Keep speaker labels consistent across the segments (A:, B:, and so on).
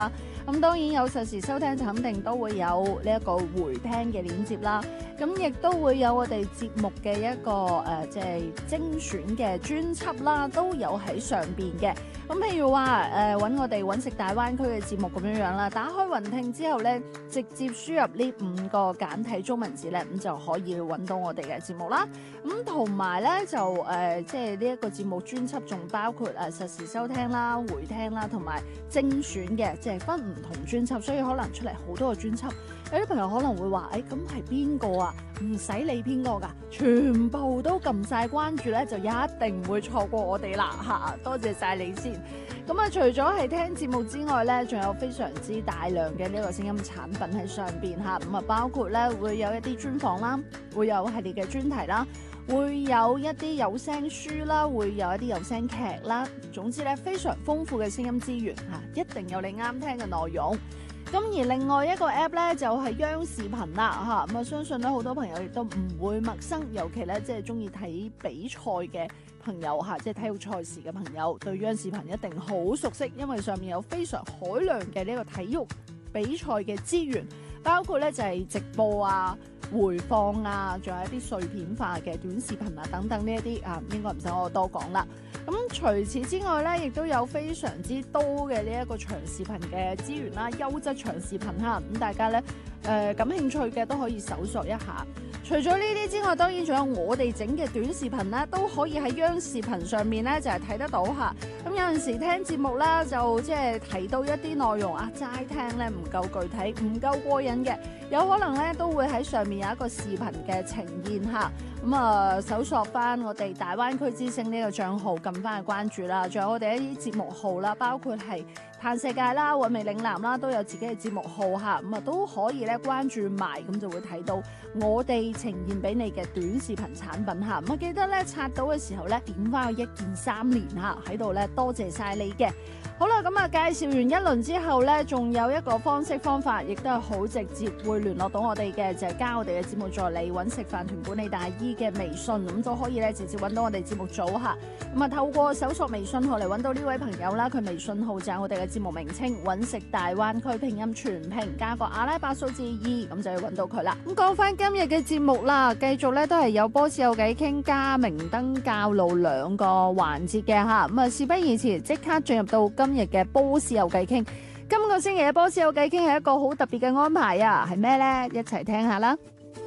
A: 咁當然有實時收聽就肯定都會有呢一個回聽嘅鏈接啦。咁亦都會有我哋節目嘅一個即係精選嘅專輯啦，都有喺上邊嘅。咁譬如話揾我哋揾食大灣區嘅節目咁樣樣啦，打開雲聽之後咧，直接輸入呢5個簡體中文字咧，咁就可以揾到我哋嘅節目啦。咁同埋咧就即係呢一個節目專輯仲包括實時收聽啦、回聽啦，同埋精選嘅，即係分唔同專輯，所以可能出嚟好多個專輯。有啲朋友可能會話：咁係邊個啊？唔使理邊個㗎，全部都撳晒關注咧，就一定唔會錯過我哋啦嚇！多謝晒你先。咁啊，除咗係聽節目之外咧，仲有非常之大量嘅呢個聲音產品喺上邊嚇。咁啊，包括咧會有一啲專訪啦，會有系列嘅專題啦，會有一啲有聲書啦，會有一啲有聲劇啦。總之咧，非常豐富嘅聲音資源嚇，一定有你啱聽嘅內容。咁而另外一個 app 咧就係央視頻啦嚇，咁啊相信咧好多朋友亦都唔會陌生，尤其咧即係中意睇比賽嘅朋友嚇，即係體育賽事嘅朋友，對央視頻一定好熟悉，因為上面有非常海量嘅呢個體育比賽嘅資源，包括咧就係直播啊、回放啊，仲有一啲碎片化嘅短視頻啊等等呢一啲啊，應該唔使我多講啦。咁除此之外咧，亦都有非常之多嘅呢一個長視頻嘅資源啦，優質長視頻嚇，咁大家咧感興趣嘅都可以搜索一下。除咗呢啲之外，當然仲有我哋整嘅短視頻啦，都可以喺央視頻上面咧就係睇得到嚇。咁有陣時聽節目啦，就即係提到一啲內容啊，齋聽咧唔夠具體，唔夠過癮嘅，有可能咧都會喺上面有一個視頻嘅呈現嚇。咁啊，搜索翻我哋大灣區之聲呢個帳號，撳翻去關注啦。仲有我哋一啲節目號啦，包括係嘆世界啦、韻味嶺南啦，都有自己嘅節目號嚇。咁啊都可以咧關注埋，咁就會睇到我哋呈現俾你嘅短視頻產品嚇。咁啊記得咧刷到嘅時候咧，點翻個1鍵3連嚇喺度咧，多謝晒你嘅。好啦，咁啊介紹完一輪之後咧，仲有一個方法，亦都係好直接會聯絡到我哋嘅，就係加我哋嘅節目助理揾食飯團管理大姨嘅微信，咁都可以咧直接揾到我哋節目組嚇。咁啊透過搜索微信號嚟揾到呢位朋友啦，佢微信號就係我哋嘅節目名稱揾食大灣區拼音全拼加個阿拉伯數字2，咁就要揾到佢啦。咁講翻今日嘅節目啦，繼續咧都係有波士有偈傾加明燈教路2個環節嘅嚇。咁啊事不宜遲，即刻進入到今日嘅波士有偈傾。今個星期嘅波士有偈傾係一個好特別嘅安排啊，係咩呢？一齊聽下啦。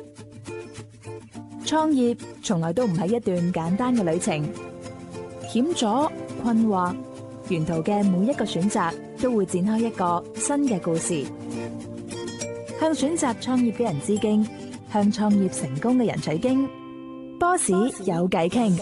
B: 創業從來都唔係一段簡單嘅旅程，險阻、困惑，沿途嘅每一個選擇都會展開一個新嘅故事。向選擇創業嘅人致敬，向創業成功嘅人取經。波士有偈傾。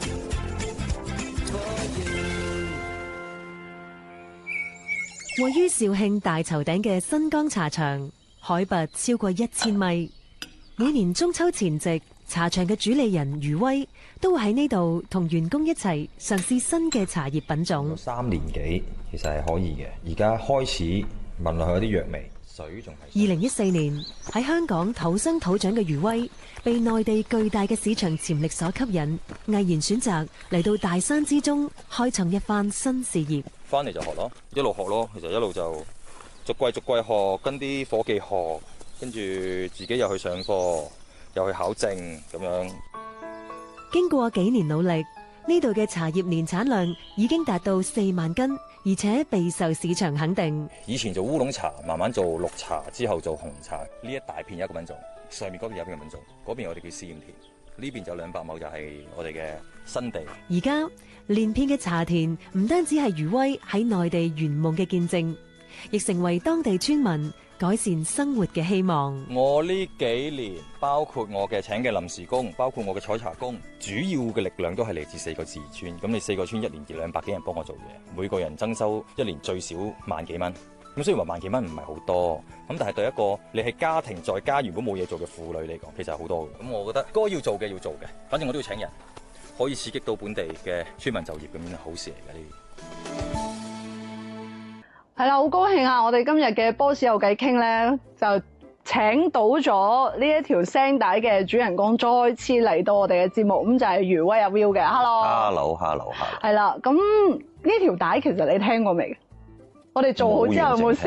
C: 位於肇慶大頭頂嘅新江茶場，海拔超過1000米。每年中秋前夕，茶場嘅主理人余威都會喺呢度同員工一齊嘗試新嘅茶葉品種。
D: 3年幾，其實係可以嘅。而家開始聞落去有啲藥味，水仲係。
C: 2014年喺香港土生土長嘅余威，被內地巨大嘅市場潛力所吸引，毅然選擇嚟到大山之中，開創一番新事業。
D: 翻嚟就學咯，一路學咯，其實一路就逐季學，跟啲伙計學，跟住自己又去上課，又去考證咁樣。
C: 經過幾年努力，呢度嘅茶葉年產量已經達到4萬斤，而且備受市場肯定。
D: 以前做烏龍茶，慢慢做綠茶，之後做紅茶。呢一大片有一個品種，上面嗰邊有一個品種，嗰邊我哋叫試驗田，呢邊就200畝就係我哋嘅新地。
C: 而家連片嘅茶田唔單止係余威喺內地圓夢嘅見證，亦成為當地村民改善生活嘅希望。
D: 我呢幾年，包括我嘅請嘅臨時工，包括我嘅採茶工，主要嘅力量都係嚟自4個自然村。咁你4個村1年200幾人幫我做嘢，每個人增收1年最少萬幾蚊。咁雖然話萬幾蚊唔係好多，咁但係對一個你係家庭在家如果冇嘢做嘅婦女嚟講，其實係好多嘅。咁我覺得該要做嘅要做嘅，反正我都要請人，可以刺激到本地嘅村民就業，咁樣係好事嚟嘅呢啲。
A: 係啦，好高興啊！我哋今日嘅波士有偈傾咧，就請到咗呢一條聲帶嘅主人公再次嚟到我哋嘅節目，咁就係余威阿 Will 嘅。Hello。
D: Hello。
A: 係啦，咁呢條帶其實你聽過未？
E: 我哋做好之後有冇試